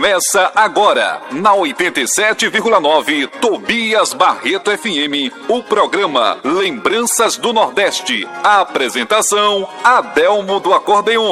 Começa agora, na 87,9 Tobias Barreto FM, o programa Lembranças do Nordeste. A apresentação, Adelmo do Acordeon.